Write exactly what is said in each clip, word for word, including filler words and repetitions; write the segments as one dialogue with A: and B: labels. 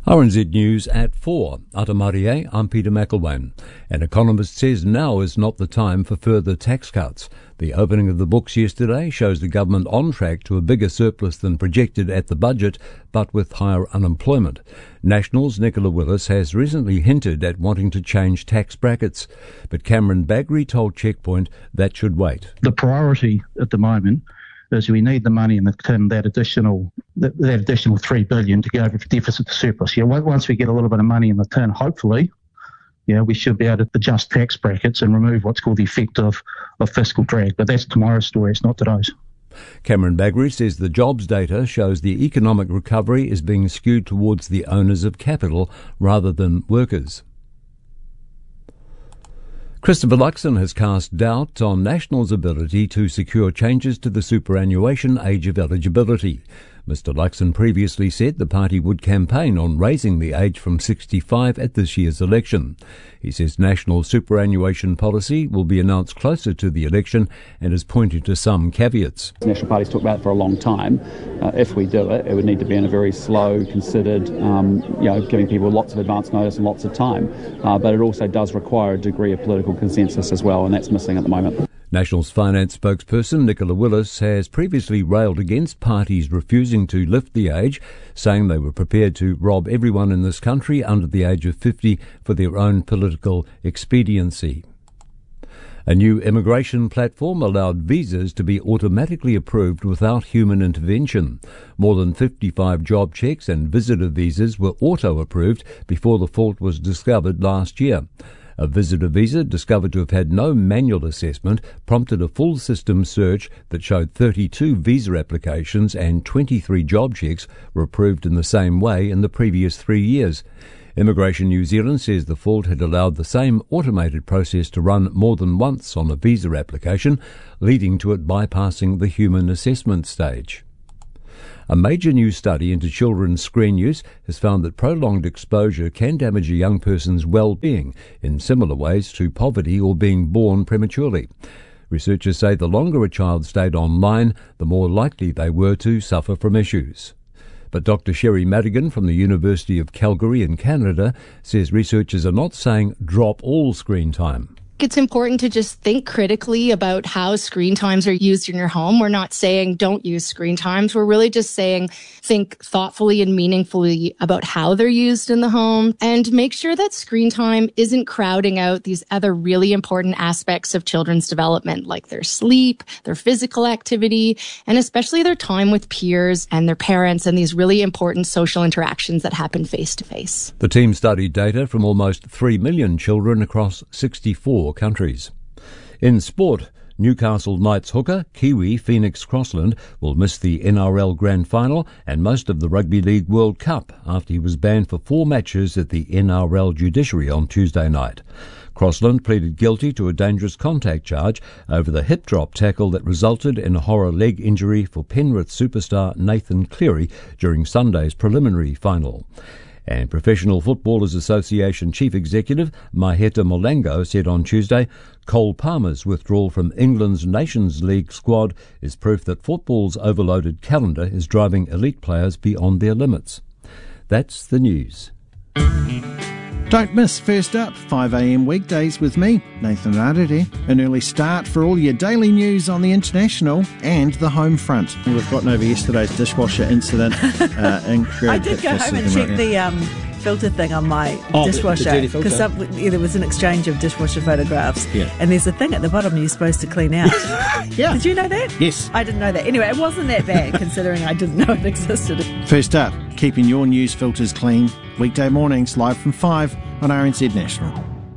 A: R N Z News at four. Atamarie, I'm Peter McElwain. An economist says now is not the time for further tax cuts. The opening of the books yesterday shows the government on track to a bigger surplus than projected at the budget, but with higher unemployment. National's Nicola Willis has recently hinted at wanting to change tax brackets, but Cameron Bagri told Checkpoint that should wait.
B: The priority at the moment is we need the money in the tin, that additional that, that additional three billion dollars to go over deficit to surplus. Yeah, once we get a little bit of money in the tin, hopefully, yeah, we should be able to adjust tax brackets and remove what's called the effect of, of fiscal drag. But that's tomorrow's story, it's not today's.
A: Cameron Bagri says the jobs data shows the economic recovery is being skewed towards the owners of capital rather than workers. Christopher Luxon has cast doubt on National's ability to secure changes to the superannuation age of eligibility. Mister Luxon previously said the party would campaign on raising the age from sixty-five at this year's election. He says National superannuation policy will be announced closer to the election and has pointed to some caveats.
C: The National Party's talked about it for a long time. Uh, if we do it, it would need to be in a very slow, considered, um, you know, giving people lots of advance notice and lots of time. Uh, but it also does require a degree of political consensus as well, and that's missing at the moment.
A: National's finance spokesperson Nicola Willis has previously railed against parties refusing to lift the age, saying they were prepared to rob everyone in this country under the age of fifty for their own political expediency. A new immigration platform allowed visas to be automatically approved without human intervention. More than fifty-five job checks and visitor visas were auto-approved before the fault was discovered last year. A visitor visa, discovered to have had no manual assessment, prompted a full system search that showed thirty-two visa applications and twenty-three job checks were approved in the same way in the previous three years. Immigration New Zealand says the fault had allowed the same automated process to run more than once on a visa application, leading to it bypassing the human assessment stage. A major new study into children's screen use has found that prolonged exposure can damage a young person's well-being in similar ways to poverty or being born prematurely. Researchers say the longer a child stayed online, the more likely they were to suffer from issues. But Doctor Sherry Madigan from the University of Calgary in Canada says researchers are not saying drop all screen time.
D: It's important to just think critically about how screen times are used in your home. We're not saying don't use screen times. We're really just saying think thoughtfully and meaningfully about how they're used in the home and make sure that screen time isn't crowding out these other really important aspects of children's development, like their sleep, their physical activity, and especially their time with peers and their parents and these really important social interactions that happen face to face.
A: The team studied data from almost three million children across sixty-four countries. In sport, Newcastle Knights hooker Kiwi Phoenix Crossland will miss the N R L Grand Final and most of the Rugby League World Cup after he was banned for four matches at the N R L judiciary on Tuesday night. Crossland pleaded guilty to a dangerous contact charge over the hip drop tackle that resulted in a horror leg injury for Penrith superstar Nathan Cleary during Sunday's preliminary final. And Professional Footballers Association Chief Executive Maheta Molango said on Tuesday, Cole Palmer's withdrawal from England's Nations League squad is proof that football's overloaded calendar is driving elite players beyond their limits. That's the news.
E: Don't miss First Up, five a m weekdays with me, Nathan Rarere. An early start for all your daily news on the international and the home front. We've gotten over yesterday's dishwasher incident. uh, in
F: I did go home and check right the um, filter thing on my oh, dishwasher because yeah, there was an exchange of dishwasher photographs,
E: yeah.
F: and there's a thing at the bottom you're supposed to clean out.
E: Yeah.
F: Did you know that?
E: Yes.
F: I didn't know that. Anyway, it wasn't that bad considering I didn't know it existed.
E: First Up, keeping your news filters clean. Weekday mornings live from five on R N Z National.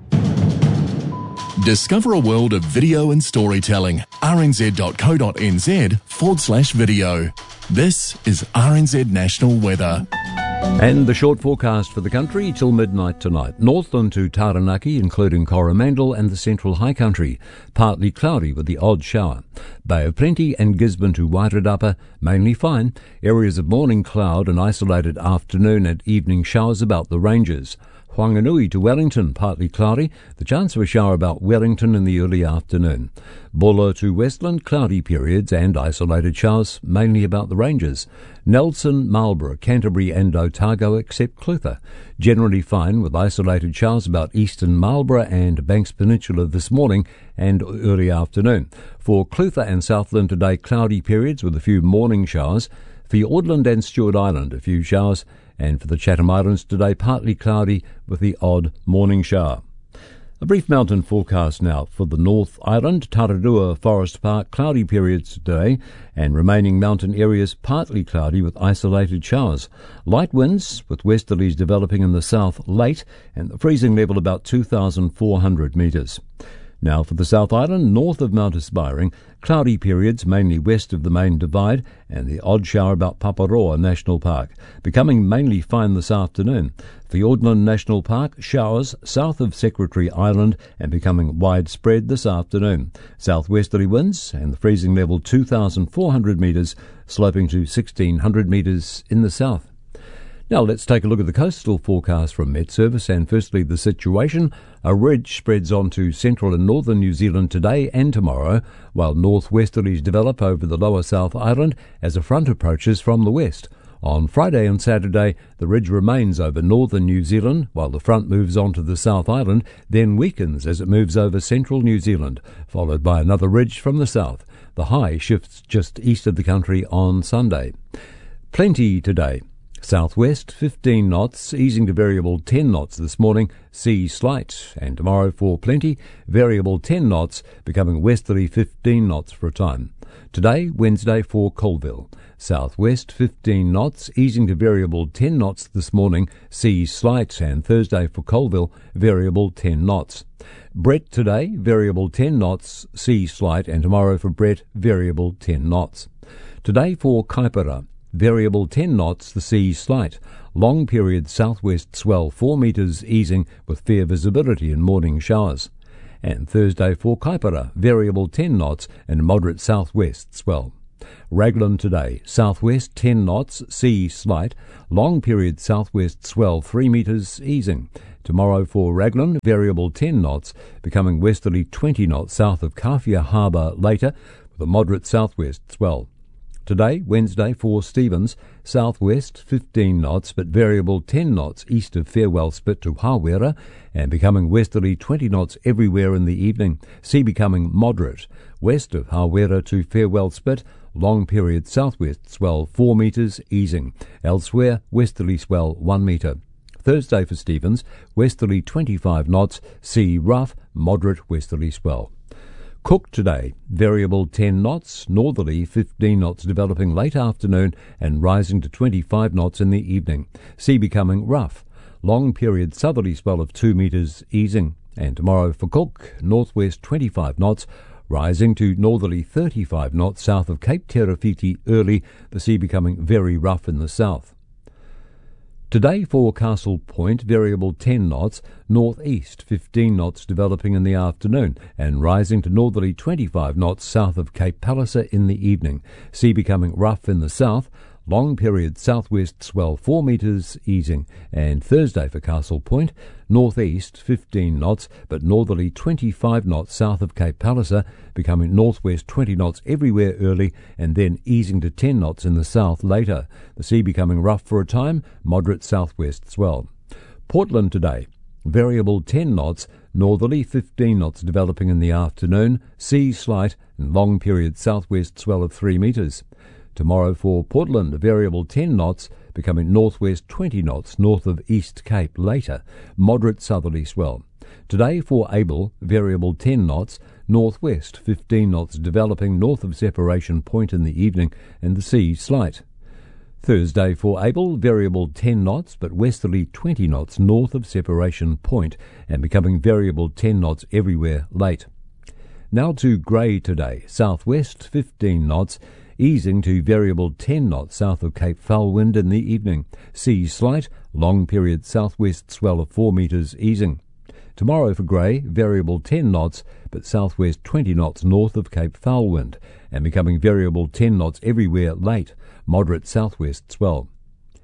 G: Discover a world of video and storytelling. rnz.co.nz forward slash video. This is R N Z National Weather.
A: And the short forecast for the country till midnight tonight. Northland to Taranaki, including Coromandel and the Central High Country. Partly cloudy with the odd shower. Bay of Plenty and Gisborne to Wairarapa, mainly fine. Areas of morning cloud and isolated afternoon and evening showers about the ranges. Whanganui to Wellington, partly cloudy. The chance of a shower about Wellington in the early afternoon. Buller to Westland, cloudy periods and isolated showers, mainly about the ranges. Nelson, Marlborough, Canterbury and Otago except Clutha. Generally fine with isolated showers about eastern Marlborough and Banks Peninsula this morning and early afternoon. For Clutha and Southland today, cloudy periods with a few morning showers. For Fiordland and Stewart Island, a few showers. And for the Chatham Islands today, partly cloudy with the odd morning shower. A brief mountain forecast now for the North Island. Tararua Forest Park, cloudy periods today, and remaining mountain areas partly cloudy with isolated showers. Light winds with westerlies developing in the south late, and the freezing level about two thousand four hundred metres. Now for the South Island, north of Mount Aspiring, cloudy periods mainly west of the main divide and the odd shower about Paparoa National Park, becoming mainly fine this afternoon. Fiordland National Park, showers south of Secretary Island and becoming widespread this afternoon. Southwesterly winds and the freezing level two thousand four hundred metres, sloping to sixteen hundred metres in the south. Now let's take a look at the coastal forecast from Met Service, and firstly the situation. A ridge spreads onto central and northern New Zealand today and tomorrow, while northwesterlies develop over the lower South Island as a front approaches from the west. On Friday and Saturday, the ridge remains over northern New Zealand, while the front moves on to the South Island, then weakens as it moves over central New Zealand, followed by another ridge from the south. The high shifts just east of the country on Sunday. Plenty today. Southwest fifteen knots, easing to variable ten knots this morning, sea slight, and tomorrow for Plenty, variable ten knots, becoming westerly fifteen knots for a time. Today, Wednesday for Colville, southwest fifteen knots, easing to variable ten knots this morning, sea slight, and Thursday for Colville, variable ten knots. Brett today, variable ten knots, sea slight, and tomorrow for Brett, variable ten knots. Today for Kaipara, variable ten knots, the sea slight. Long period southwest swell four metres, easing with fair visibility and morning showers. And Thursday for Kaipara, variable ten knots and moderate southwest swell. Raglan today, southwest ten knots, sea slight. Long period southwest swell three metres, easing. Tomorrow for Raglan, variable ten knots, becoming westerly twenty knots south of Kawhia Harbour later, with a moderate southwest swell. Today, Wednesday, for Stevens, southwest fifteen knots, but variable ten knots east of Farewell Spit to Hawera, and becoming westerly twenty knots everywhere in the evening. Sea becoming moderate. West of Hawera to Farewell Spit, long period southwest swell four metres, easing. Elsewhere, westerly swell one metre. Thursday for Stevens, westerly twenty-five knots, sea rough, moderate westerly swell. Cook today, variable ten knots, northerly fifteen knots developing late afternoon and rising to twenty-five knots in the evening. Sea becoming rough. Long period southerly swell of two metres, easing. And tomorrow for Cook, northwest twenty-five knots, rising to northerly thirty-five knots south of Cape Terafiti early, the sea becoming very rough in the south. Today for Castle Point, variable ten knots, northeast fifteen knots developing in the afternoon and rising to northerly twenty-five knots south of Cape Palliser in the evening. Sea becoming rough in the south. Long period southwest swell four metres, easing. And Thursday for Castle Point, northeast fifteen knots, but northerly twenty-five knots south of Cape Palliser, becoming northwest twenty knots everywhere early, and then easing to ten knots in the south later. The sea becoming rough for a time, moderate southwest swell. Portland today, variable ten knots, northerly fifteen knots developing in the afternoon, sea slight, and long period southwest swell of three metres. Tomorrow for Portland, variable ten knots, becoming northwest twenty knots north of East Cape later, moderate southerly swell. Today for Abel, variable ten knots, northwest fifteen knots developing north of Separation Point in the evening, and the sea slight. Thursday for Abel, variable ten knots, but westerly twenty knots north of Separation Point, and becoming variable ten knots everywhere late. Now to Grey today, southwest fifteen knots, easing to variable ten knots south of Cape Foulwind in the evening. Sea slight, long period southwest swell of four metres, easing. Tomorrow for Grey, variable ten knots, but southwest twenty knots north of Cape Foulwind, and becoming variable ten knots everywhere late, moderate southwest swell.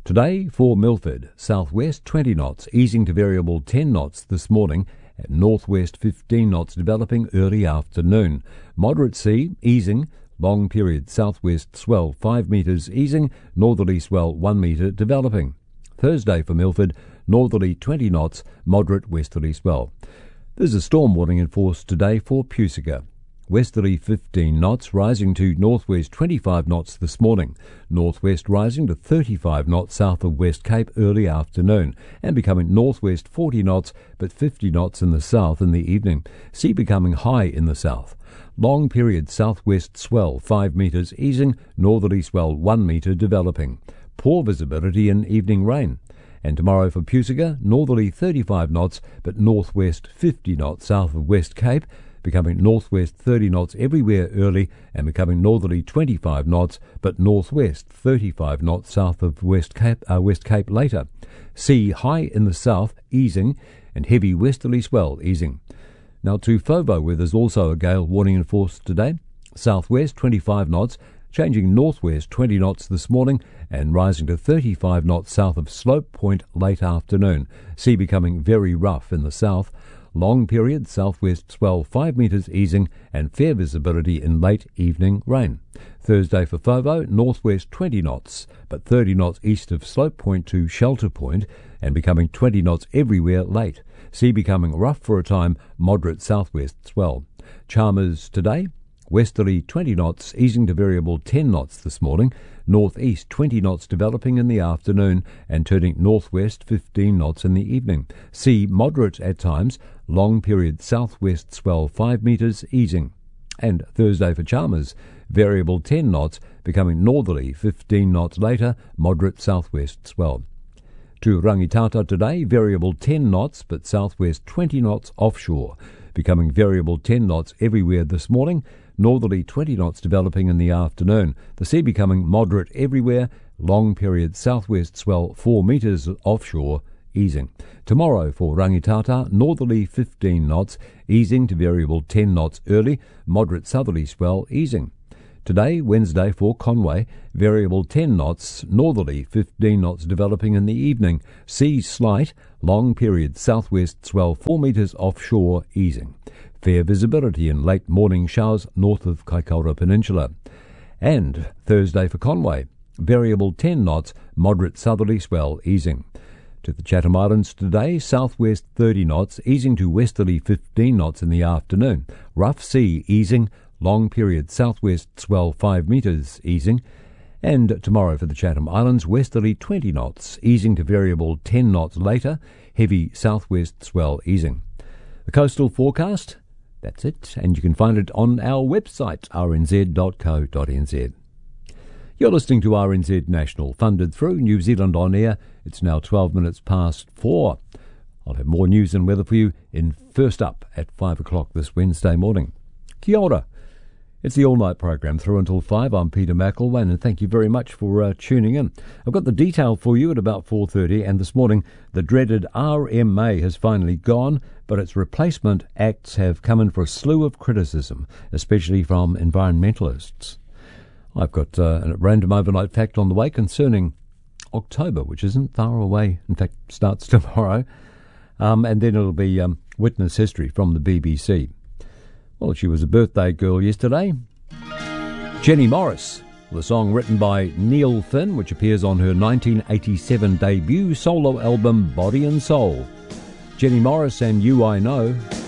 A: Today for Milford, southwest twenty knots, easing to variable ten knots this morning, and northwest fifteen knots developing early afternoon. Moderate sea, easing, long period southwest swell five metres easing, northerly swell one metre developing. Thursday for Milford, northerly twenty knots, moderate westerly swell. There's a storm warning in force today for Pusica. Westerly fifteen knots, rising to northwest twenty-five knots this morning. Northwest rising to thirty-five knots south of West Cape early afternoon, and becoming northwest forty knots, but fifty knots in the south in the evening. Sea becoming high in the south. Long period southwest swell five metres easing, northerly swell one metre developing. Poor visibility and evening rain. And tomorrow for Pusica, northerly thirty-five knots, but northwest fifty knots south of West Cape, becoming northwest thirty knots everywhere early, and becoming northerly twenty-five knots, but northwest thirty-five knots south of West Cape, uh, West Cape later. Sea high in the south, easing, and heavy westerly swell easing. Now to Fovo, where there's also a gale warning in force today. Southwest twenty-five knots, changing northwest twenty knots this morning, and rising to thirty-five knots south of Slope Point late afternoon. Sea becoming very rough in the south. Long period southwest swell five metres easing, and fair visibility in late evening rain. Thursday for Fovo, northwest twenty knots, but thirty knots east of Slope Point to Shelter Point, and becoming twenty knots everywhere late. Sea becoming rough for a time, moderate southwest swell. Chalmers today, westerly twenty knots, easing to variable ten knots this morning. Northeast twenty knots developing in the afternoon, and turning northwest fifteen knots in the evening. Sea moderate at times, long period southwest swell five metres easing. And Thursday for Chalmers, variable ten knots, becoming northerly fifteen knots later, moderate southwest swell. To Rangitata today, variable ten knots, but southwest twenty knots offshore, becoming variable ten knots everywhere this morning. Northerly twenty knots developing in the afternoon. The sea becoming moderate everywhere. Long period southwest swell four metres offshore, easing. Tomorrow for Rangitata, northerly fifteen knots, easing to variable ten knots early. Moderate southerly swell easing. Today, Wednesday for Conway, variable ten knots, northerly fifteen knots developing in the evening. Sea slight, long period southwest swell four metres offshore, easing. Fair visibility in late morning showers north of Kaikoura Peninsula. And Thursday for Conway, variable ten knots, moderate southerly swell easing. To the Chatham Islands today, southwest thirty knots, easing to westerly fifteen knots in the afternoon. Rough sea easing, long period southwest swell five metres easing. And tomorrow for the Chatham Islands, westerly twenty knots, easing to variable ten knots later, heavy southwest swell easing. The coastal forecast, that's it, and you can find it on our website, r n z dot co dot n z. You're listening to R N Z National, funded through New Zealand On Air. It's now twelve minutes past four. I'll have more news and weather for you in First Up at five o'clock this Wednesday morning. Kia ora. It's the all-night program through until five. I'm Peter McElwain, and thank you very much for uh, tuning in. I've got the detail for you at about four thirty, and this morning the dreaded R M A has finally gone, but its replacement acts have come in for a slew of criticism, especially from environmentalists. I've got uh, a random overnight fact on the way concerning October, which isn't far away, in fact starts tomorrow, um, and then it'll be um, witness history from the B B C. Well, she was a birthday girl yesterday. Jenny Morris, the song written by Neil Finn, which appears on her nineteen eighty-seven debut solo album Body and Soul. Jenny Morris and You I Know.